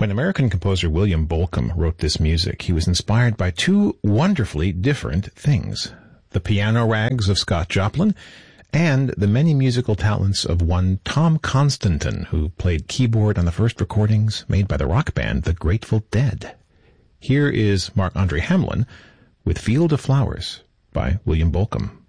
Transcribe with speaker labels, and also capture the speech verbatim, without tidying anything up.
Speaker 1: When American composer William Bolcom wrote this music, he was inspired by two wonderfully different things: the piano rags of Scott Joplin and the many musical talents of one Tom Constantin, who played keyboard on the first recordings made by the rock band The Grateful Dead. Here is Marc-Andre Hamelin with Field of Flowers by William Bolcom.